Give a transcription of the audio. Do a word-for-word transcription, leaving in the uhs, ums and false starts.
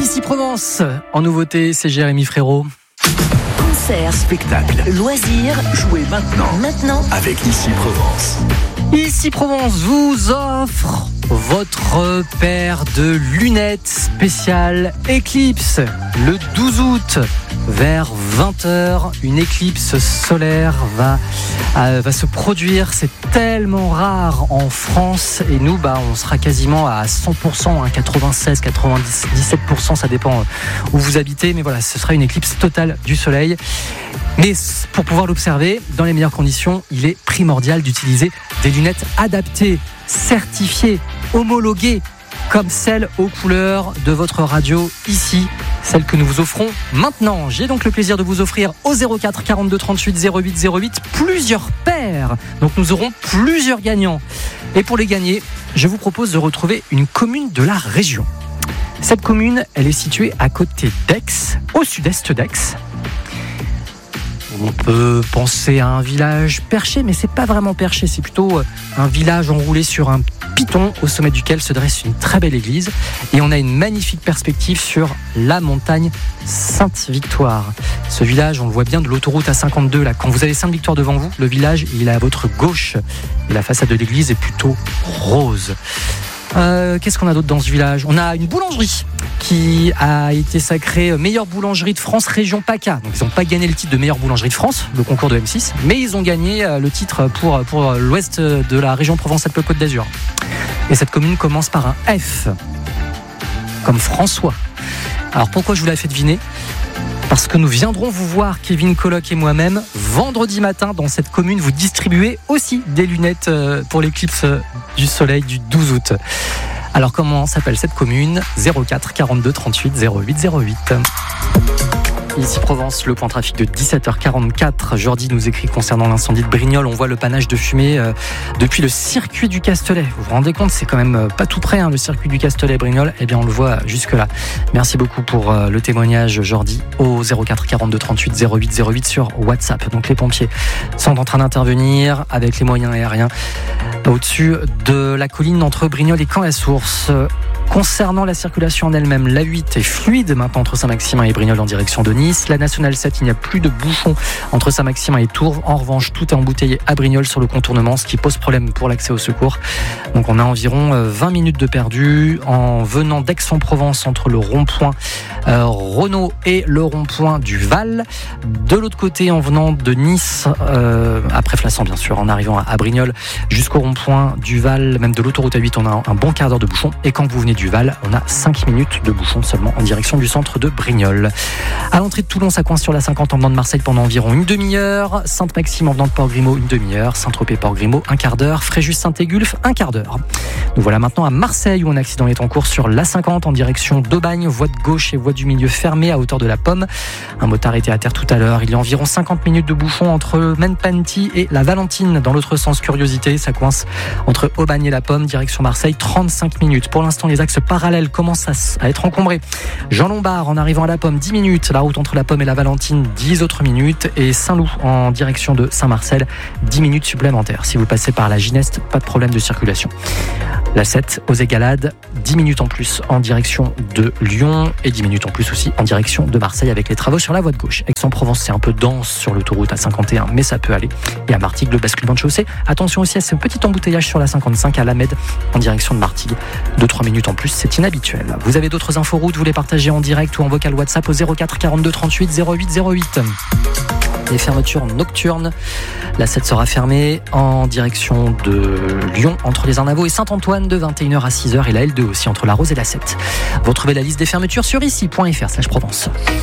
Ici Provence, en nouveauté, c'est Jérémy Frérot. Concert, spectacle, loisirs, jouez maintenant. Maintenant, Avec Ici Provence. Ici Provence vous offre votre paire de lunettes spéciales Eclipse. Le douze août, vers vingt heures, une éclipse solaire va, euh, va se produire. C'est tellement rare en France. Et nous, bah, on sera quasiment à cent pour cent, hein, quatre-vingt-seize, quatre-vingt-dix-sept pour cent, ça dépend où vous habitez. Mais voilà, ce sera une éclipse totale du soleil. Mais pour pouvoir l'observer dans les meilleures conditions, il est primordial d'utiliser des lunettes adaptées, certifiées, homologuées, comme celles aux couleurs de votre radio ici, celles que nous vous offrons maintenant. J'ai donc le plaisir de vous offrir au zéro quatre quarante-deux trente-huit zéro huit zéro huit plusieurs paires. Donc nous aurons plusieurs gagnants. Et pour les gagner, je vous propose de retrouver une commune de la région. Cette commune, elle est située à côté d'Aix, au sud-est d'Aix. On peut penser à un village perché, mais c'est pas vraiment perché, c'est plutôt un village enroulé sur un piton au sommet duquel se dresse une très belle église. Et on a une magnifique perspective sur la montagne Sainte-Victoire. Ce village, on le voit bien de l'autoroute A cinquante-deux. Là, quand vous avez Sainte-Victoire devant vous, le village, il est à votre gauche. Et la façade de l'église est plutôt rose. Euh, qu'est-ce qu'on a d'autre dans ce village ? On a une boulangerie qui a été sacrée meilleure boulangerie de France région PACA. Donc ils n'ont pas gagné le titre de meilleure boulangerie de France, le concours de M six, mais ils ont gagné le titre pour, pour l'ouest de la région Provence-Alpes-Côte d'Azur. Et cette commune commence par un F, comme François. Alors pourquoi je vous la fais deviner ? Parce que nous viendrons vous voir, Kevin Colloc et moi-même, vendredi matin dans cette commune. Vous distribuez aussi des lunettes pour l'éclipse du soleil du douze août. Alors comment s'appelle cette commune ? zéro quatre quarante-deux trente-huit zéro huit zéro huit. Ici Provence, le point trafic de dix-sept heures quarante-quatre. Jordi nous écrit concernant l'incendie de Brignoles. On voit le panache de fumée euh, depuis le circuit du Castelet. Vous vous rendez compte, c'est quand même pas tout près, hein, le circuit du Castelet Brignoles. Eh bien, on le voit jusque là. Merci beaucoup pour euh, le témoignage, Jordi, au zéro quatre quarante-deux trente-huit zéro huit zéro huit sur WhatsApp. Donc les pompiers sont en train d'intervenir avec les moyens aériens au-dessus de la colline entre Brignoles et Caen-la-Source. Concernant la circulation en elle-même, l'A huit est fluide maintenant entre Saint-Maximin et Brignoles en direction de Nice. La nationale sept, il n'y a plus de bouchons entre Saint-Maximin et Tours. En revanche, tout est embouteillé à Brignoles sur le contournement, ce qui pose problème pour l'accès au secours. Donc on a environ vingt minutes de perdu en venant d'Aix-en-Provence entre le rond-point euh, Renault et le rond-point du Val. De l'autre côté, en venant de Nice, euh, après Flassan bien sûr, en arrivant à, à Brignoles jusqu'au rond-point du Val, même de l'autoroute A huit, on a un, un bon quart d'heure de bouchon. Et quand vous venez du Val, on a cinq minutes de bouchon seulement en direction du centre de Brignoles. À l'entrée de Toulon, ça coince sur la cinquante en venant de Marseille pendant environ une demi-heure. Sainte-Maxime en venant de Port-Grimaud, une demi-heure. Saint-Tropez-Port-Grimaud, un quart d'heure. Fréjus-Saint-Égulphe, un quart d'heure. Nous voilà maintenant à Marseille où un accident est en cours sur l'A cinquante en direction d'Aubagne, voie de gauche et voie du milieu fermée à hauteur de la Pomme. Un motard était à terre tout à l'heure. Il y a environ cinquante minutes de bouchon entre Menpanti et la Valentine. Dans l'autre sens, curiosité, ça coince entre Aubagne et la Pomme, direction Marseille, trente-cinq minutes. Pour l'instant, les axes parallèles commencent à être encombrés. Jean Lombard en arrivant à la Pomme, dix minutes. La route entre la Pomme et la Valentine, dix autres minutes. Et Saint-Loup en direction de Saint-Marcel, dix minutes supplémentaires. Si vous passez par la Gineste, pas de problème de circulation. La sept, aux Égalades, dix minutes en plus en direction de Lyon et dix minutes en plus aussi en direction de Marseille avec les travaux sur la voie de gauche. Aix-en-Provence, c'est un peu dense sur l'autoroute A cinquante et un, mais ça peut aller. Et à Martigues, le basculement de chaussée. Attention aussi à ce petit embouteillage sur la cinquante-cinq à Lamède en direction de Martigues. deux trois minutes en plus, c'est inhabituel. Vous avez d'autres infos routes, vous les partagez en direct ou en vocal WhatsApp au zéro quatre quarante-deux trente-huit zéro huit zéro huit. Les fermetures nocturnes. La sept sera fermée en direction de Lyon entre les Arnavaux et Saint-Antoine de vingt et une heures à six heures et la L deux aussi entre la Rose et la sept. Vous retrouvez la liste des fermetures sur ici point f r slash Provence.